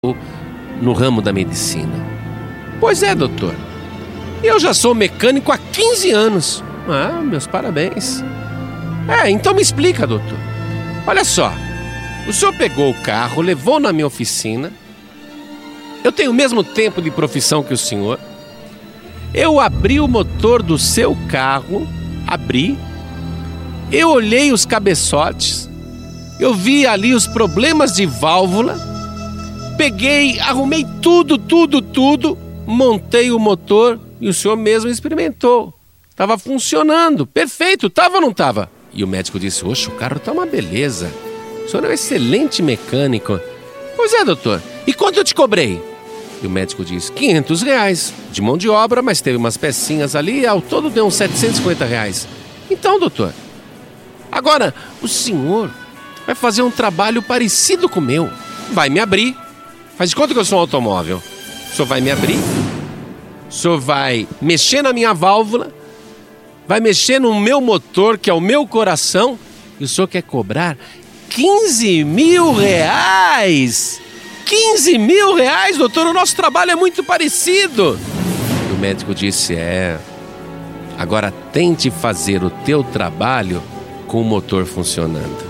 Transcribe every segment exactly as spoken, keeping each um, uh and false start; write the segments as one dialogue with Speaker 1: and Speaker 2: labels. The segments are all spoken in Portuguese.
Speaker 1: no ramo da medicina. Pois é, doutor. Eu já sou mecânico há quinze anos. Ah, meus parabéns. É, então me explica, doutor. Olha só, o senhor pegou o carro, levou na minha oficina. Eu tenho o mesmo tempo de profissão que o senhor. Eu abri o motor do seu carro, abri. Eu olhei os cabeçotes. Eu vi ali os problemas de válvula. Peguei, arrumei tudo, tudo, tudo. Montei o motor e o senhor mesmo experimentou. Estava funcionando, perfeito, estava ou não estava? E o médico disse, oxe, o carro está uma beleza. O senhor é um excelente mecânico. Pois é, doutor, e quanto eu te cobrei? E o médico disse, quinhentos reais de mão de obra, mas teve umas pecinhas ali, ao todo deu uns setecentos e cinquenta reais. Então, doutor, agora o senhor vai fazer um trabalho parecido com o meu. Vai me abrir. Faz de conta que eu sou um automóvel. O senhor vai me abrir, o senhor vai mexer na minha válvula, vai mexer no meu motor, que é o meu coração, e o senhor quer cobrar quinze mil reais. quinze mil reais, doutor, o nosso trabalho é muito parecido. E o médico disse, é, agora tente fazer o teu trabalho com o motor funcionando.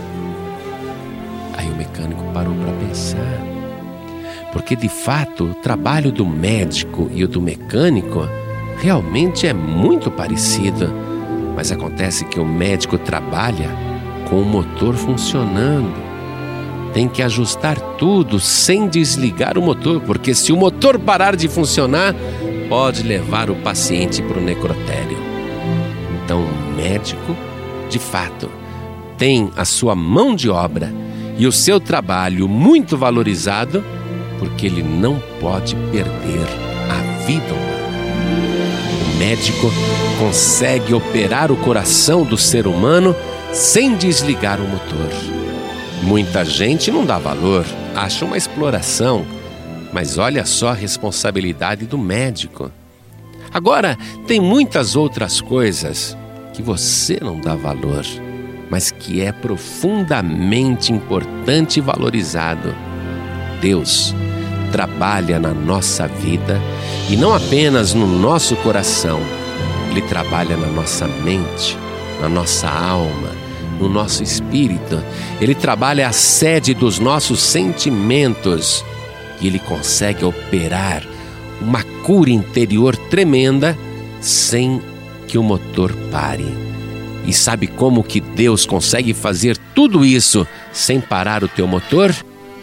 Speaker 1: Aí o mecânico parou para pensar. Porque, de fato, o trabalho do médico e o do mecânico realmente é muito parecido. Mas acontece que o médico trabalha com o motor funcionando. Tem que ajustar tudo sem desligar o motor, porque se o motor parar de funcionar, pode levar o paciente para o necrotério. Então, o médico, de fato, tem a sua mão de obra e o seu trabalho muito valorizado, porque ele não pode perder a vida humana. O médico consegue operar o coração do ser humano sem desligar o motor. Muita gente não dá valor, acha uma exploração, mas olha só a responsabilidade do médico. Agora, tem muitas outras coisas que você não dá valor, mas que é profundamente importante e valorizado. Deus trabalha na nossa vida e não apenas no nosso coração. Ele trabalha na nossa mente, na nossa alma, no nosso espírito. Ele trabalha a sede dos nossos sentimentos e Ele consegue operar uma cura interior tremenda sem que o motor pare. E sabe como que Deus consegue fazer tudo isso sem parar o teu motor?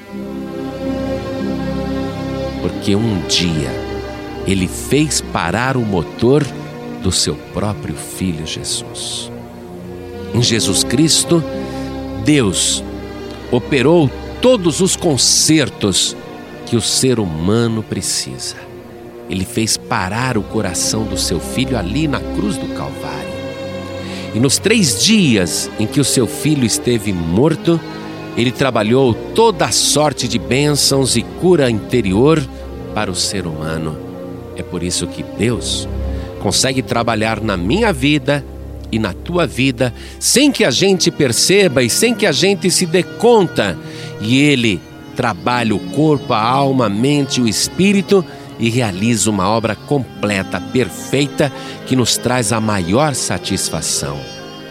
Speaker 1: Porque um dia Ele fez parar o motor do seu próprio Filho Jesus. Em Jesus Cristo, Deus operou todos os consertos que o ser humano precisa. Ele fez parar o coração do seu Filho ali na cruz do Calvário. E nos três dias em que o seu Filho esteve morto, Ele trabalhou toda a sorte de bênçãos e cura interior para o ser humano. É por isso que Deus consegue trabalhar na minha vida e na tua vida sem que a gente perceba e sem que a gente se dê conta. E Ele trabalha o corpo, a alma, a mente e o espírito e realiza uma obra completa, perfeita, que nos traz a maior satisfação.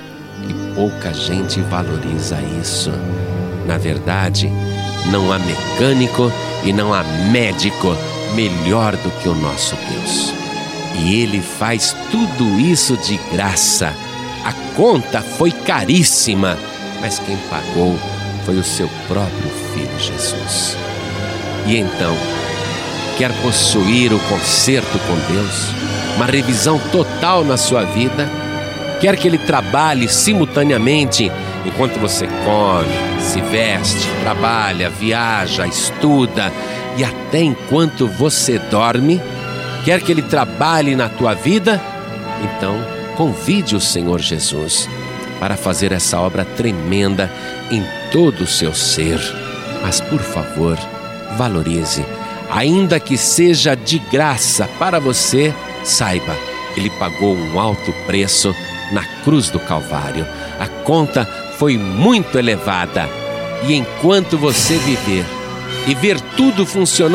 Speaker 1: E pouca gente valoriza isso. Na verdade, não há mecânico e não há médico melhor do que o nosso Deus. E Ele faz tudo isso de graça. A conta foi caríssima, mas quem pagou foi o seu próprio Filho Jesus. E então, quer possuir o conserto com Deus, uma revisão total na sua vida? Quer que Ele trabalhe simultaneamente enquanto você come, se veste, trabalha, viaja, estuda e até enquanto você dorme? Quer que Ele trabalhe na tua vida? Então, convide o Senhor Jesus para fazer essa obra tremenda em todo o seu ser. Mas, por favor, valorize. Ainda que seja de graça para você, saiba, Ele pagou um alto preço na cruz do Calvário. A conta foi muito elevada. E enquanto você viver, e ver tudo funcionando